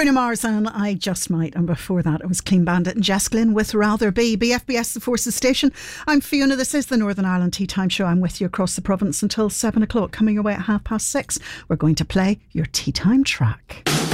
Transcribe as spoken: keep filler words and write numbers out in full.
Bruno Mars and I Just Might, and before that it was Clean Bandit and Jess Glynn with Rather Be. B F B S The Forces Station. I'm Fiona. This is the Northern Ireland Tea Time Show. I'm with you across the province until seven o'clock. Coming away at half past six, we're going to play your tea time track.